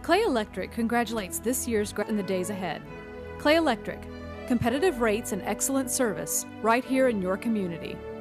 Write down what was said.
Clay Electric congratulates this year's in the days ahead. Clay Electric, competitive rates and excellent service right here in your community.